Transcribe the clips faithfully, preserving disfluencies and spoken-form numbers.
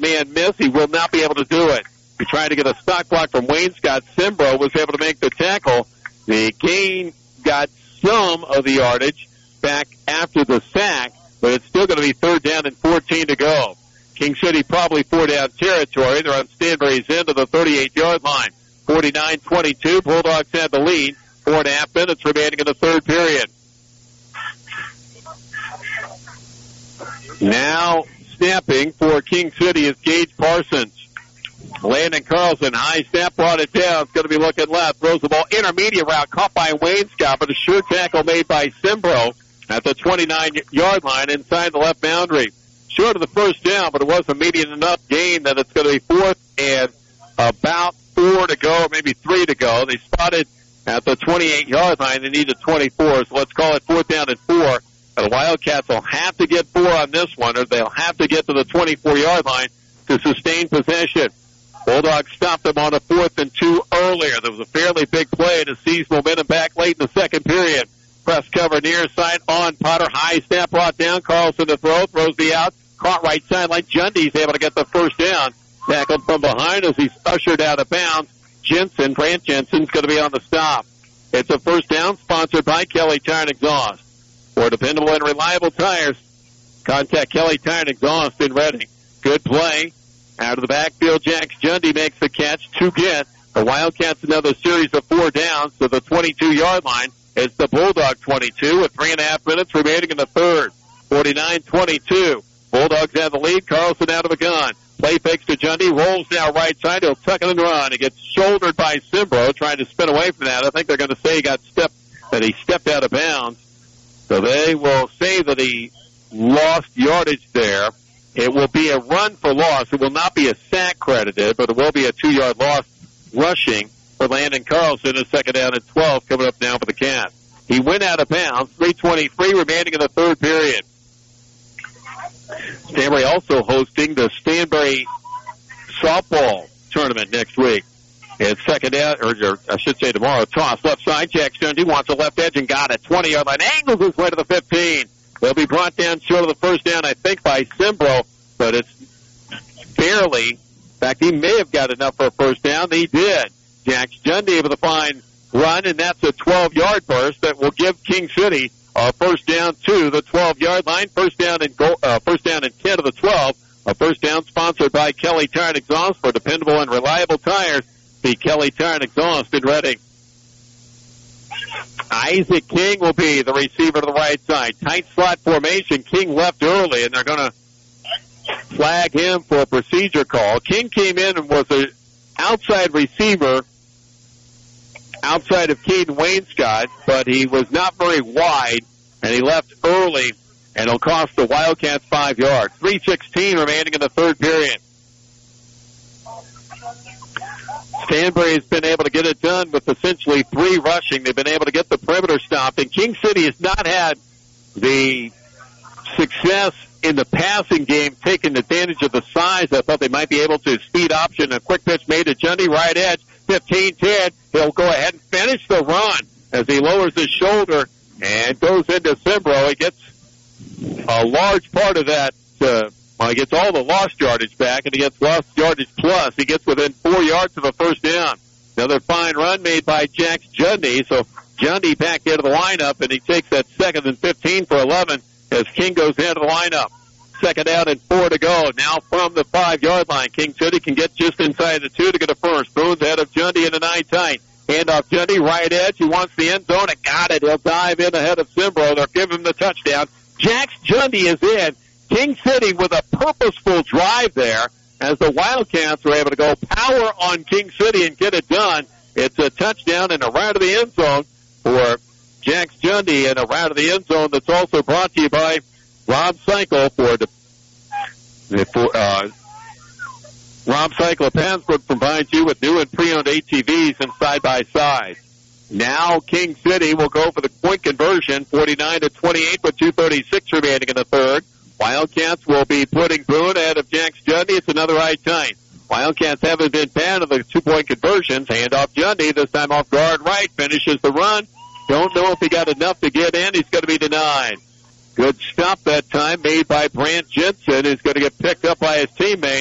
man miss. He will not be able to do it. He tried to get a stock block from Wayne Scott. Simbro was able to make the tackle. The gain got some of the yardage back after the sack, but it's still going to be third down and fourteen to go. King City probably four down territory. They're on Stanbury's end of the thirty-eight-yard line. forty-nine twenty-two. Bulldogs have the lead. Four and a half minutes remaining in the third period. Now snapping for King City is Gage Parsons. Landon Carlson, high snap, brought it down. It's going to be looking left. Throws the ball intermediate route, caught by Wayne Scott, but a sure tackle made by Simbro at the twenty-nine-yard line inside the left boundary. Short of the first down, but it was a median enough gain that it's going to be fourth and about four to go, or maybe three to go. They spotted at the twenty-eight-yard line. They needed twenty-four, so let's call it fourth down and four. The Wildcats will have to get four on this one, or they'll have to get to the twenty-four-yard line to sustain possession. Bulldogs stopped them on a fourth and two earlier. There was a fairly big play to seize momentum back late in the second period. Press cover near side on Potter. High snap brought down. Carlson to throw. Throws the out. Caught right sideline. Jundy's able to get the first down. Tackled from behind as he's ushered out of bounds. Jensen, Grant Jensen's going to be on the stop. It's a first down sponsored by Kelly Tire and Exhaust. For dependable and reliable tires, contact Kelly Tire and Exhaust in Reading. Good play. Out of the backfield, Jax Jundy makes the catch to get the Wildcats another series of four downs to the twenty-two-yard line. It's the Bulldog twenty-two with three and a half minutes remaining in the third. forty-nine twenty-two. Bulldogs have the lead. Carlson out of a gun. Play fakes to Jundy. Rolls now right side. He'll tuck it and run. He gets shouldered by Simbro trying to spin away from that. I think they're going to say he got stepped, that he stepped out of bounds. So they will say that he lost yardage there. It will be a run for loss. It will not be a sack credited, but it will be a two-yard loss rushing for Landon Carlson. A second down and twelve coming up now for the Cats. He went out of bounds. three twenty-three remaining in the third period. Stanbury also hosting the Stanbury softball tournament next week. It's second down, or, or I should say tomorrow. Toss left side. Jax Jundy wants a left edge and got it. twenty-yard line. Angles his way to the fifteen. They'll be brought down short of the first down, I think, by Simbro, but it's barely. In fact, he may have got enough for a first down. He did. Jax Jundy able to find run, and that's a twelve-yard burst that will give King City a first down to the twelve-yard line. First down and goal, uh, first down and ten to the twelve. A first down sponsored by Kelly Tire and Exhaust for dependable and reliable tires. The Kelly Tire and Exhaust in Reading. Isaac King will be the receiver to the right side. Tight slot formation. King left early, and they're going to flag him for a procedure call. King came in and was an outside receiver outside of Caden Wainscott, but he was not very wide, and he left early, and it'll cost the Wildcats five yards. three sixteen remaining in the third period. Stanbury has been able to get it done with essentially three rushing. They've been able to get the perimeter stopped, and King City has not had the success in the passing game, taking advantage of the size. I thought they might be able to. Speed option, a quick pitch made to Jundy, right edge, fifteen ten. He'll go ahead and finish the run as he lowers his shoulder and goes into Simbro. He gets a large part of that. Uh, well, he gets all the lost yardage back, and he gets lost yardage plus. He gets within four yards of a first down. Another fine run made by Jax Jundy. So Jundy back into the lineup, and he takes that second and fifteen for eleven as King goes into the lineup. Second down and four to go. Now from the five-yard line, King City can get just inside the two to get a first. Boone's ahead of Jundy in the nine tight. Hand off Jundy, right edge. He wants the end zone. It got it. He'll dive in ahead of Simbro. They'll give him the touchdown. Jax Jundy is in. King City with a purposeful drive there as the Wildcats were able to go power on King City and get it done. It's a touchdown and a route to the end zone for Jax Jundy, and a route to the end zone that's also brought to you by Rob Cycle for the for uh, Rob Cycle of Pansbrook provides you with new and pre-owned A T Vs and side-by-sides. Now King City will go for the point conversion, forty-nine to twenty-eight with two thirty-six remaining in the third. Wildcats will be putting Boone ahead of Jax Jundy. It's another right tight. Wildcats haven't been bad of the two-point conversions. Hand off Jundy, this time off guard right, finishes the run. Don't know if he got enough to get in. He's going to be denied. Good stop that time made by Brant Jensen, who's going to get picked up by his teammates.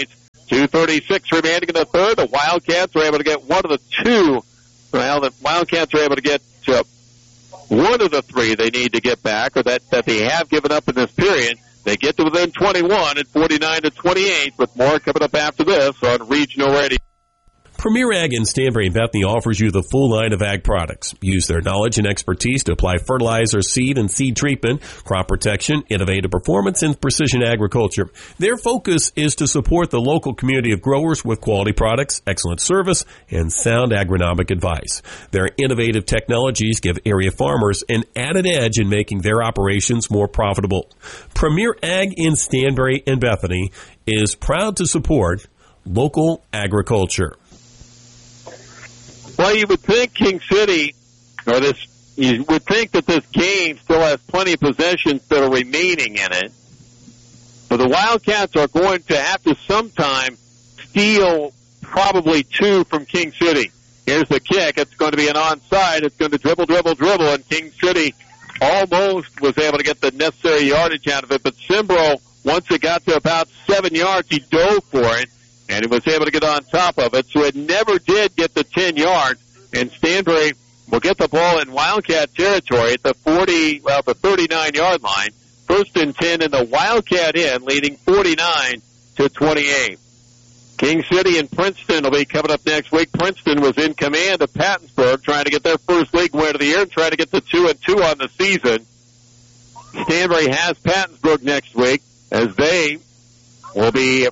two thirty-six remaining in the third. The Wildcats are able to get one of the two. Well, the Wildcats are able to get uh, one of the three they need to get back, or that, that they have given up in this period. They get to within twenty-one at forty-nine to twenty-eight, with more coming up after this on Regional Radio. Premier Ag in Stanbury and Bethany offers you the full line of ag products. Use their knowledge and expertise to apply fertilizer, seed, and seed treatment, crop protection, innovative performance, and precision agriculture. Their focus is to support the local community of growers with quality products, excellent service, and sound agronomic advice. Their innovative technologies give area farmers an added edge in making their operations more profitable. Premier Ag in Stanbury and Bethany is proud to support local agriculture. Well, you would think King City, or this, you would think that this game still has plenty of possessions that are remaining in it. But the Wildcats are going to have to sometime steal probably two from King City. Here's the kick. It's going to be an onside. It's going to dribble, dribble, dribble, and King City almost was able to get the necessary yardage out of it. But Cimbro, once it got to about seven yards, he dove for it. And he was able to get on top of it, so it never did get the ten yards. And Stanbury will get the ball in Wildcat territory at the forty, well, the thirty-nine-yard line. First and ten in the Wildcat end, leading forty-nine to twenty-eight. King City and Princeton will be coming up next week. Princeton was in command of Pattonsburg, trying to get their first league win of the year and trying to get to two and two on the season. Stanbury has Pattonsburg next week, as they will be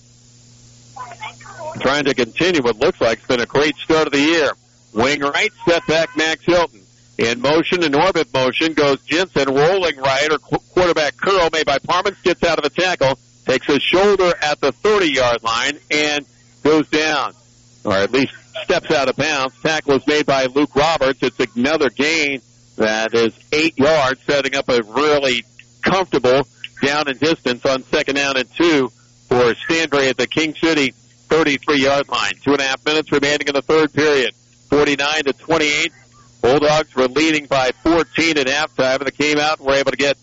trying to continue what looks like it's been a great start of the year. Wing right, set back Max Hilton. In motion, in orbit motion, goes Jensen, rolling right, or qu- quarterback curl made by Parman, gets out of the tackle, takes a shoulder at the thirty-yard line, and goes down, or at least steps out of bounds. Tackle is made by Luke Roberts. It's another gain that is eight yards, setting up a really comfortable down and distance on second down and two for Stanbury at the King City thirty-three-yard line. Two and a half minutes remaining in the third period. forty-nine to twenty-eight. Bulldogs were leading by fourteen at halftime, and they came out and were able to get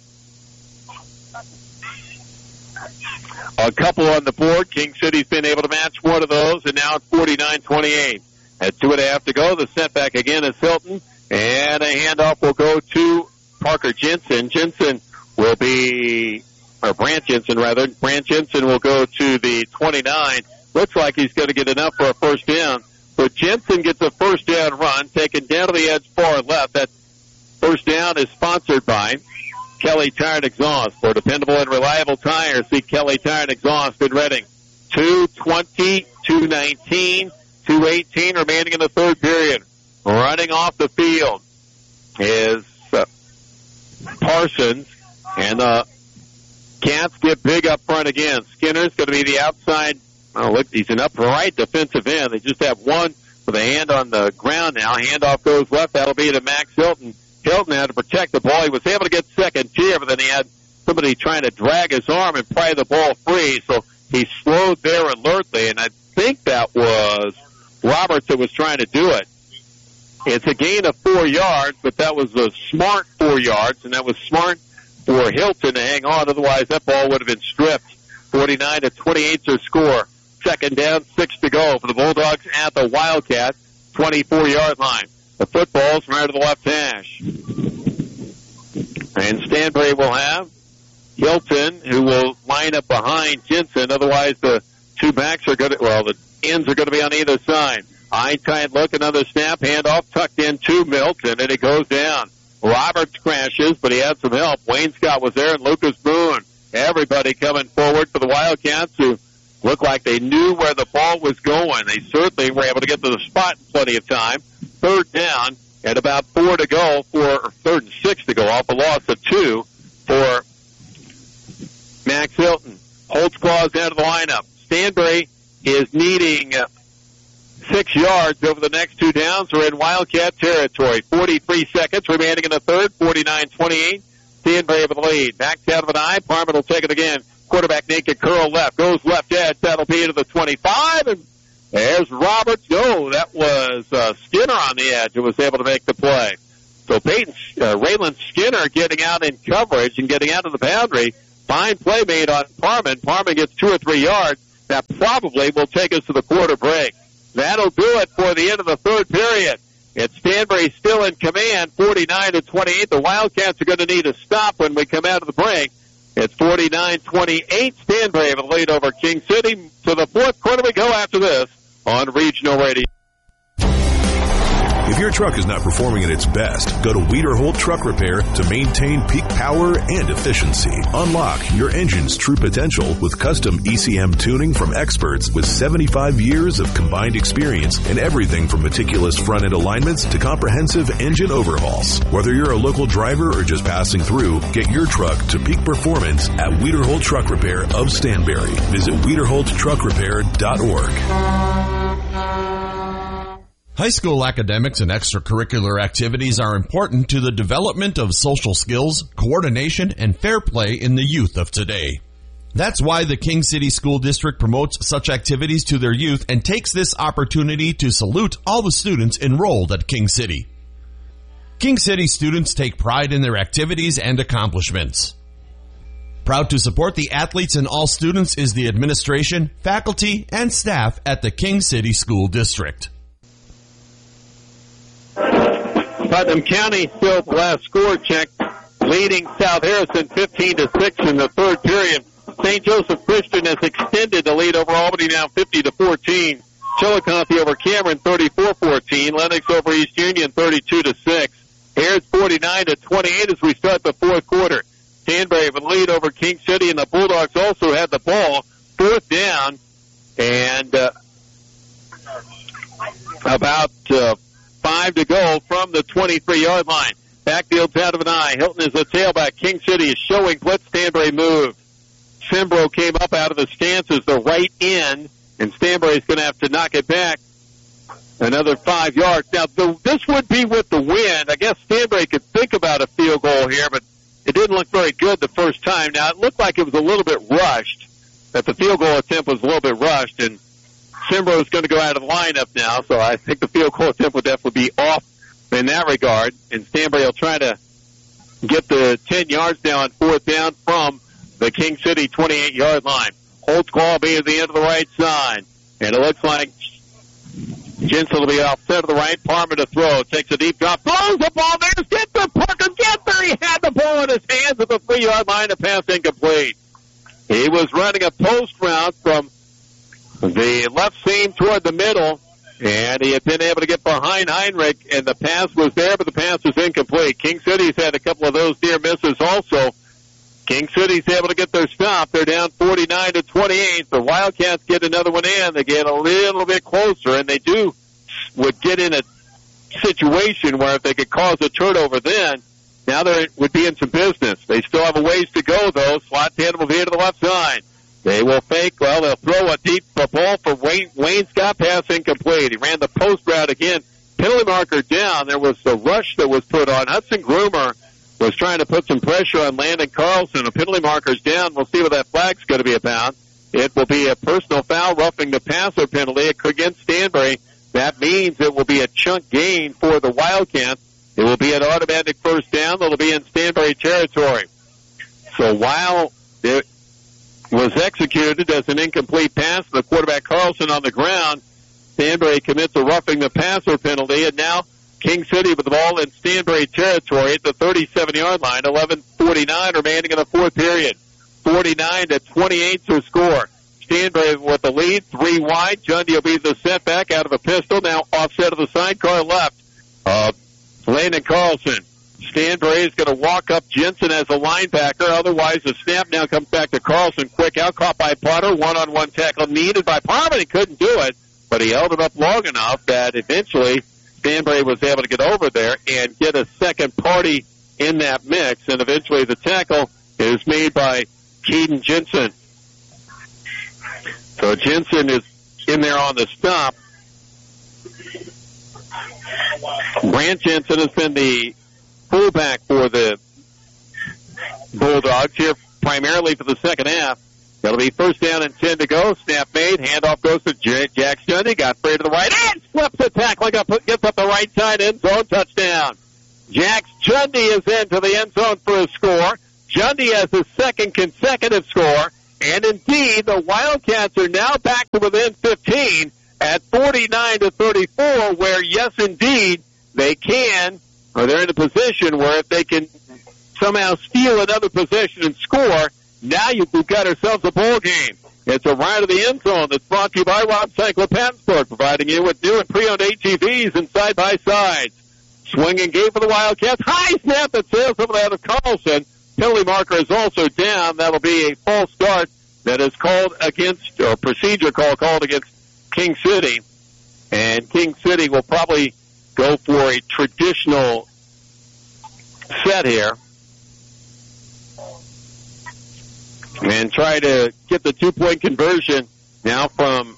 a couple on the board. King City's been able to match one of those, and now it's forty-nine twenty-eight. At two and a half to go, the setback again is Hilton, and a handoff will go to Parker Jensen. Jensen will be... or Brant Jensen, rather. Brant Jensen will go to the twenty-nine. Looks like he's going to get enough for a first down. But Jensen gets a first down run, taken down to the edge far left. That first down is sponsored by Kelly Tire and Exhaust. For dependable and reliable tires, see Kelly Tire and Exhaust in Reading. two twenty, two nineteen, two eighteen remaining in the third period. Running off the field is uh, Parsons, and the uh, Cats get big up front again. Skinner's going to be the outside. Oh, look, he's an upright defensive end. They just have one with a hand on the ground now. Handoff goes left. That'll be to Max Hilton. Hilton had to protect the ball. He was able to get second tier, but then he had somebody trying to drag his arm and pry the ball free. So he slowed there alertly, and I think that was Roberts that was trying to do it. It's a gain of four yards, but that was a smart four yards, and that was smart for Hilton to hang on. Otherwise, that ball would have been stripped. forty-nine to twenty-eight their score. Second down, six to go for the Bulldogs at the Wildcat twenty-four-yard line. The football's right to the left hash. And Stanbury will have Hilton, who will line up behind Jensen. Otherwise, the two backs are going to, well, the ends are going to be on either side. Eye tight look, another snap, handoff, tucked in to Milton, and it goes down. Roberts crashes, but he had some help. Wayne Scott was there, and Lucas Boone. Everybody coming forward for the Wildcats, who looked like they knew where the ball was going. They certainly were able to get to the spot in plenty of time. Third down, and about four to go for, or third and six to go off a loss of two for Max Hilton. Holtzclaw's out of the lineup. Stanbury is needing uh, six yards over the next two downs. We're in Wildcat territory. forty-three seconds remaining in the third. forty-nine twenty-eight. Stanbury with the lead. Back out of an eye. Parman will take it again. Quarterback naked curl left. Goes left edge. That'll be to the twenty-five. And there's Roberts. No, that was uh, Skinner on the edge who was able to make the play. So Peyton, uh, Raylan Skinner getting out in coverage and getting out of the boundary. Fine play made on Parman. Parman gets two or three yards. that probably will take us to the quarter break. That'll do it for the end of the third period. It's Stanbury still in command, forty-nine to twenty-eight. The Wildcats are going to need a stop when we come out of the break. It's forty-nine twenty-eight. Stanbury have a lead over King City. To the fourth quarter we go after this on Regional Radio. If your truck is not performing at its best, go to Wiederholt Truck Repair to maintain peak power and efficiency. Unlock your engine's true potential with custom E C M tuning from experts with seventy-five years of combined experience in everything from meticulous front-end alignments to comprehensive engine overhauls. Whether you're a local driver or just passing through, get your truck to peak performance at Wiederholt Truck Repair of Stanbury. Visit Wiederholt Truck Repair dot org. High school academics and extracurricular activities are important to the development of social skills, coordination, and fair play in the youth of today. That's why the King City School District promotes such activities to their youth and takes this opportunity to salute all the students enrolled at King City. King City students take pride in their activities and accomplishments. Proud to support the athletes and all students is the administration, faculty, and staff at the King City School District. Putnam County still the last score check, leading South Harrison fifteen to six in the third period. Saint Joseph Christian has extended the lead over Albany now fifty to fourteen. Chillicothe over Cameron thirty-four fourteen. Lennox over East Union thirty-two to six. Ayers forty-nine to twenty-eight as we start the fourth quarter. Stanbury with lead over King City, and the Bulldogs also had the ball. Fourth down, and uh, about uh, five to go from the twenty-three-yard line. Backfield's out of an eye. Hilton is the tailback. King City is showing blitz. Stanbury moved. Simbro came up out of the stance as the right end, and Stanbury's going to have to knock it back another five yards. Now, the, this would be with the wind. I guess Stanbury could think about a field goal here, but it didn't look very good the first time. Now, it looked like it was a little bit rushed, that the field goal attempt was a little bit rushed, and Simbro is going to go out of the lineup now, so I think the field goal attempt would definitely be off in that regard. And Stanbury will try to get the ten yards now on fourth down from the King City twenty-eight-yard line. Holt's claw will be at the end of the right side. And it looks like Jensen will be offset to the right. Parma to throw. Takes a deep drop. Throws the ball there. Get there, Parker. Get there. He had the ball in his hands at the three-yard line. The pass incomplete. He was running a post route from the left seam toward the middle, and he had been able to get behind Heinrich, and the pass was there, but the pass was incomplete. King City's had a couple of those near misses also. King City's able to get their stop. They're down forty-nine to twenty-eight. The Wildcats get another one in. They get a little bit closer, and they do would get in a situation where if they could cause a turnover then, now they would be in some business. They still have a ways to go, though. Slot tandem will be to the left side. They will fake. Well, they'll throw a deep ball for Wayne. Wayne Scott, pass incomplete. He ran the post route again. Penalty marker down. There was the rush that was put on. Hudson Groomer was trying to put some pressure on Landon Carlson. A penalty marker's down. We'll see what that flag's going to be about. It will be a personal foul, roughing the passer penalty against Stanbury. That means it will be a chunk gain for the Wildcats. It will be an automatic first down. It'll be in Stanbury territory. So while it was executed as an incomplete pass, the quarterback Carlson on the ground, Stanbury commits a roughing the passer penalty, and now King City with the ball in Stanbury territory at the thirty-seven-yard line. eleven forty-nine remaining in the fourth period. forty-nine to twenty-eight to score. Stanbury with the lead, three wide. Jundy will be the setback out of a pistol. Now offset of the sidecar left. Uh, Landon Carlson. Stanbury is going to walk up Jensen as a linebacker. Otherwise, the snap now comes back to Carlson. Quick out, caught by Potter. One-on-one tackle needed by Potter. He couldn't do it, but he held it up long enough that eventually Stanbury was able to get over there and get a second party in that mix. And eventually the tackle is made by Keaton Jensen. So Jensen is in there on the stop. Brant Jensen has been the fullback for the Bulldogs here primarily for the second half. That'll be first down and ten to go. Snap made. Handoff goes to J- Jack Jundy. Got free to the right end. Flips the tackling up, gets up the right side end zone. Touchdown. Jack Jundy is into the end zone for a score. Jundy has his second consecutive score. And indeed, the Wildcats are now back to within fifteen at forty-nine to thirty-four, where, yes, indeed, they can, or they're in a position where if they can somehow steal another possession and score, now you've got ourselves a ball game. It's a ride to the end zone that's brought to you by Rob Cyclo-Patensport, providing you with new and pre-owned A T Vs and side-by-sides. Swing and game for the Wildcats. High snap that sails over that of Carlson. Penalty marker is also down. That'll be a false start that is called against, or procedure call called against King City. And King City will probably go for a traditional set here and try to get the two-point conversion now from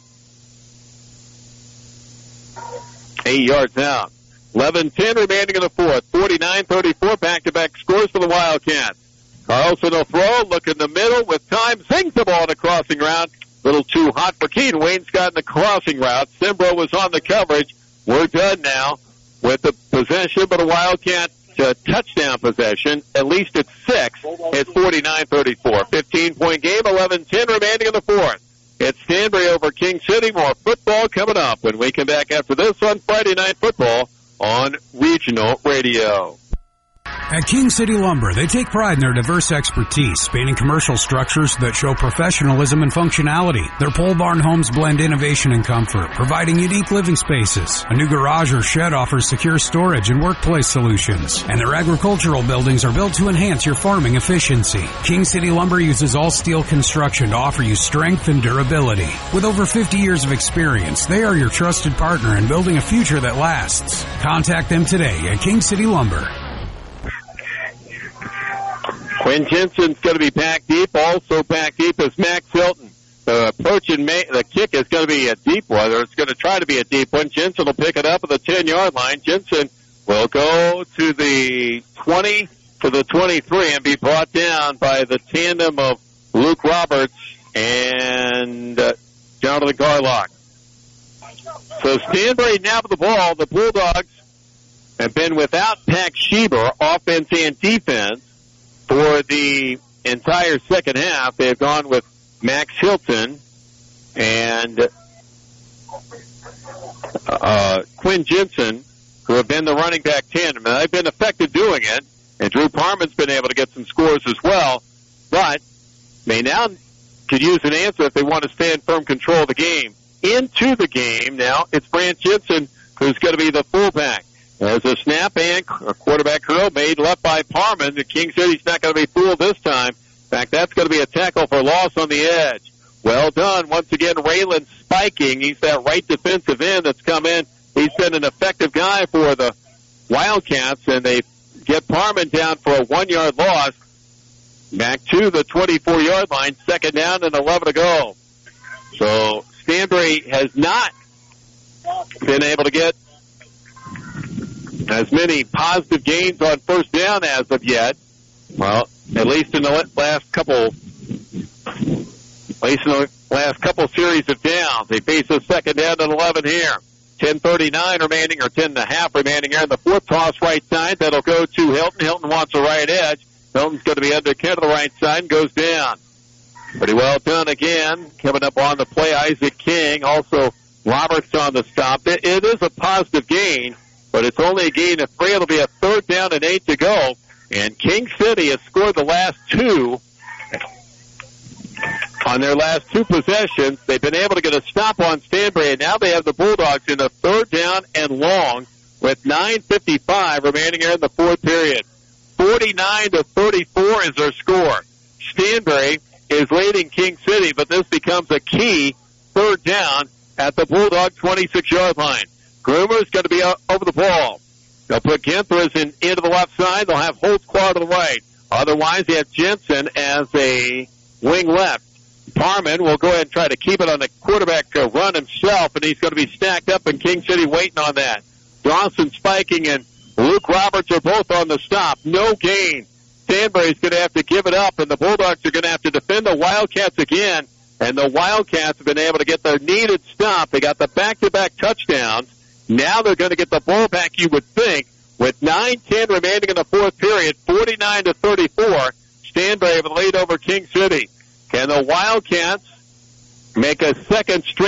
eight yards out. eleven ten remaining in the fourth. forty-nine thirty-four, back-to-back scores for the Wildcats. Carlson will throw, look in the middle with time, sinks the ball in the crossing route. A little too hot for Keene. Wayne's got in the crossing route. Simbro was on the coverage. We're done now with the possession, but a Wildcat uh, touchdown possession. At least it's six. It's forty-nine thirty-four. fifteen-point game, eleven ten remaining in the fourth. It's Stanbury over King City. More football coming up when we come back after this on Friday Night Football on Regional Radio. At King City Lumber, they take pride in their diverse expertise, spanning commercial structures that show professionalism and functionality. Their pole barn homes blend innovation and comfort, providing unique living spaces. A new garage or shed offers secure storage and workplace solutions. And their agricultural buildings are built to enhance your farming efficiency. King City Lumber uses all steel construction to offer you strength and durability. With over fifty years of experience, they are your trusted partner in building a future that lasts. Contact them today at King City Lumber. Quinn Jensen's going to be back deep. Also back deep is Max Hilton. The approach and ma- the kick is going to be a deep one, or it's going to try to be a deep one. Jensen will pick it up at the ten-yard line. Jensen will go to the twenty, to the twenty-three, and be brought down by the tandem of Luke Roberts and uh, Jonathan Garlock. So Stanbury now with the ball. The Bulldogs have been without Pack Schieber, offense and defense, for the entire second half. They have gone with Max Hilton and uh, Quinn Jensen, who have been the running back tandem. And they've been effective doing it, and Drew Parman's been able to get some scores as well. But they now could use an answer if they want to stay in firm control of the game. Into the game now, it's Brant Jensen who's going to be the fullback. There's a snap and a quarterback curl made left by Parman. The King City's not going to be fooled this time. In fact, that's going to be a tackle for loss on the edge. Well done. Once again, Raylan spiking. He's that right defensive end that's come in. He's been an effective guy for the Wildcats, and they get Parman down for a one-yard loss. Back to the twenty-four-yard line. Second down and eleven to go. So Stanbury has not been able to get as many positive gains on first down as of yet. Well, at least in the last couple, at least in the last couple series of downs. They face a second down and eleven here. ten thirty-nine remaining, or ten and a half remaining here in the fourth. Toss right side. That'll go to Hilton. Hilton wants a right edge. Hilton's going to be under Kent to the right side and goes down. Pretty well done again. Coming up on the play, Isaac King. Also, Roberts on the stop. It, it is a positive gain, but it's only a gain of three. It'll be a third down and eight to go. And King City has scored the last two on their last two possessions. They've been able to get a stop on Stanbury, and now they have the Bulldogs in a third down and long with nine fifty-five remaining here in the fourth period. forty-nine to thirty-four is their score. Stanbury is leading King City, but this becomes a key third down at the Bulldog twenty-six-yard line. Groomer's going to be over the ball. They'll put Ginther in, into the left side. They'll have Holtzclaw to the right. Otherwise, they have Jensen as a wing left. Parman will go ahead and try to keep it on the quarterback uh, run himself, and he's going to be stacked up in King City waiting on that. Dawson spiking and Luke Roberts are both on the stop. No gain. Stanbury's going to have to give it up, and the Bulldogs are going to have to defend the Wildcats again. And the Wildcats have been able to get their needed stop. They got the back-to-back touchdowns. Now they're going to get the ball back, you would think, with nine ten remaining in the fourth period, forty-nine to thirty-four. Stanbury have a lead over King City. And the Wildcats make a second straight